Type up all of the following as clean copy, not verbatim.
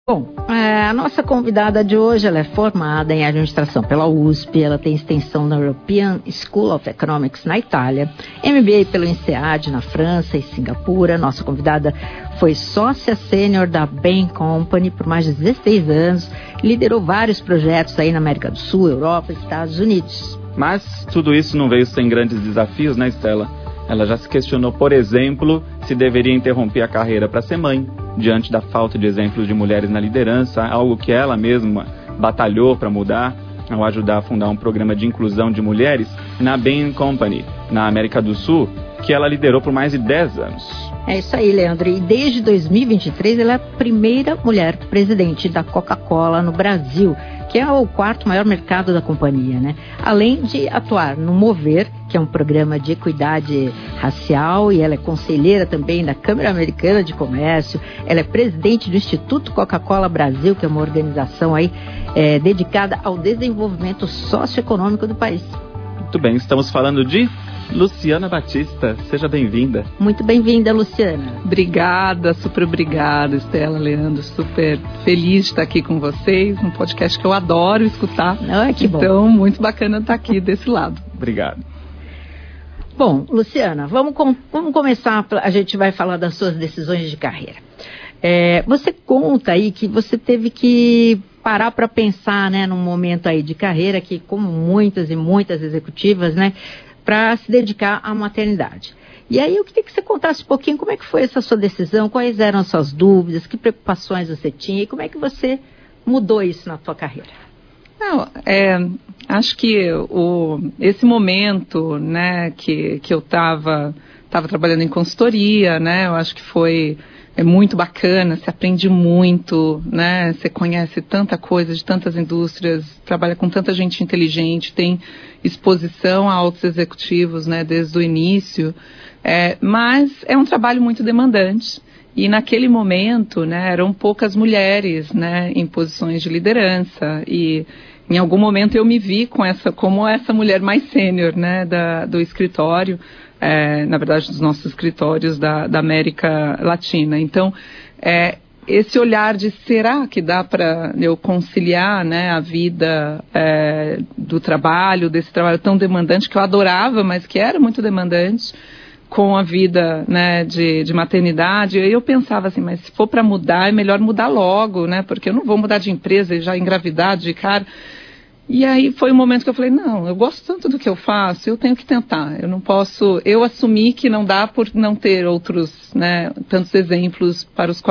Bom, a nossa convidada de hoje, ela é formada em administração pela USP, ela tem extensão na European School of Economics na Itália, MBA pelo INSEAD na França e Singapura. Nossa convidada foi sócia sênior da Bain Company por mais de 16 anos, liderou vários projetos aí na América do Sul, Europa e Estados Unidos. Mas tudo isso não veio sem grandes desafios, né, Estela? Ela já se questionou, por exemplo, se deveria interromper a carreira para ser mãe, diante da falta de exemplos de mulheres na liderança, algo que ela mesma batalhou para mudar, ao ajudar a fundar um programa de inclusão de mulheres na Bain Company, na América do Sul, que ela liderou por mais de 10 anos. É isso aí, Leandro. E desde 2023, ela é a primeira mulher presidente da Coca-Cola no Brasil, que é o quarto maior mercado da companhia, né? Além de atuar no Mover, que é um programa de equidade racial, e ela é conselheira também da Câmara Americana de Comércio, ela é presidente do Instituto Coca-Cola Brasil, que é uma organização aí dedicada ao desenvolvimento socioeconômico do país. Muito bem, estamos falando de Luciana Batista. Seja bem-vinda. Muito bem-vinda, Luciana. Obrigada, super obrigada, Estela, Leandro. Super feliz de estar aqui com vocês, um podcast que eu adoro escutar. Que bom. Então, muito bacana estar aqui desse lado. Obrigado. Bom, Luciana, vamos começar. A gente vai falar das suas decisões de carreira. Você conta aí que você teve que parar para pensar, né, num momento aí de carreira que, como muitas e muitas executivas, né, para se dedicar à maternidade. E aí eu queria que você contasse um pouquinho como é que foi essa sua decisão, quais eram as suas dúvidas, que preocupações você tinha e como é que você mudou isso na sua carreira. Acho que esse momento, né, que eu estava trabalhando em consultoria, né, eu acho que é muito bacana, você aprende muito, né? Você conhece tanta coisa de tantas indústrias, trabalha com tanta gente inteligente, tem exposição a altos executivos, né? Desde o início, mas é um trabalho muito demandante. E naquele momento, né? Eram poucas mulheres, né? Em posições de liderança e em algum momento eu me vi como essa mulher mais sênior, né? Do escritório. Na verdade, dos nossos escritórios da América Latina. Então, esse olhar de será que dá para eu conciliar, né, a vida do trabalho, desse trabalho tão demandante, que eu adorava, mas que era muito demandante, com a vida, né, de maternidade. E eu pensava assim, mas se for para mudar, é melhor mudar logo, né, porque eu não vou mudar de empresa e já engravidar de cara. E aí foi um momento que eu falei, não, eu gosto tanto do que eu faço, eu tenho que tentar. Eu não posso, eu assumi que não dá por não ter outros, né, tantos exemplos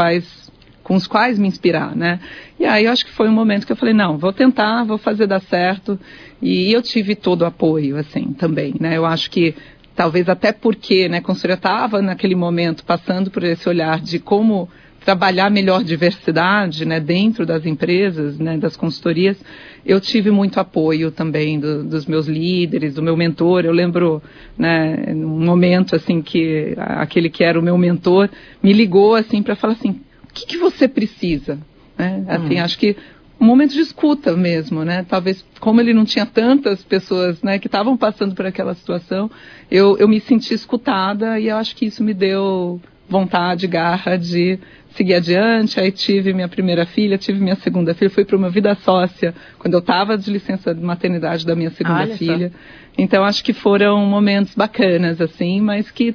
com os quais me inspirar, né. E aí eu acho que foi um momento que eu falei, não, vou tentar, vou fazer dar certo. E eu tive todo o apoio, assim, também, né. Eu acho que talvez até porque, né, a consultoria estava naquele momento passando por esse olhar de como trabalhar melhor diversidade, né, dentro das empresas, né, das consultorias. Eu tive muito apoio também dos meus líderes, do meu mentor. Eu lembro, né, num momento assim que aquele que era o meu mentor me ligou assim para falar assim, o que você precisa, né? Assim, acho que um momento de escuta mesmo, né? Talvez como ele não tinha tantas pessoas, né, que estavam passando por aquela situação, eu me senti escutada e eu acho que isso me deu vontade, garra de seguir adiante. Aí tive minha primeira filha, tive minha segunda filha, fui para uma vida sócia quando eu estava de licença de maternidade da minha segunda filha. Então acho que foram momentos bacanas, assim, mas que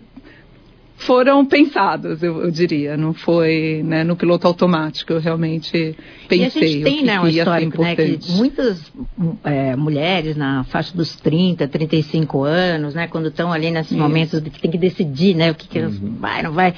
foram pensados, eu diria, não foi, né, no piloto automático. Eu realmente pensei. E a gente tem, né, um histórico, né, que muitas mulheres na faixa dos 30, 35 anos, né, quando estão ali nesses momentos que tem que decidir, né, o que vai, não vai,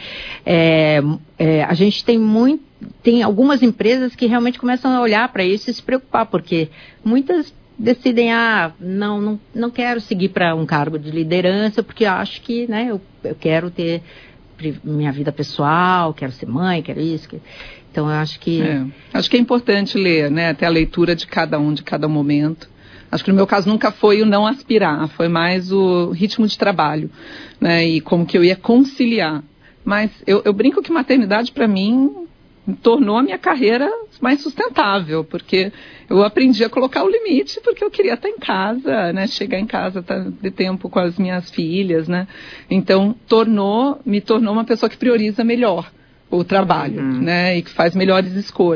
a gente tem algumas empresas que realmente começam a olhar para isso e se preocupar, porque muitas decidem, não quero seguir para um cargo de liderança, porque acho que, né, eu quero ter minha vida pessoal, quero ser mãe, quero isso. Então, eu acho que... Acho que é importante ler, né, até a leitura de cada momento. Acho que no meu caso nunca foi o não aspirar, foi mais o ritmo de trabalho, né, e como que eu ia conciliar. Mas eu brinco que maternidade, para mim, tornou a minha carreira mais sustentável, porque eu aprendi a colocar o limite, porque eu queria estar em casa, né, chegar em casa, estar de tempo com as minhas filhas, né, então me tornou uma pessoa que prioriza melhor o trabalho, né, e que faz melhores escolhas.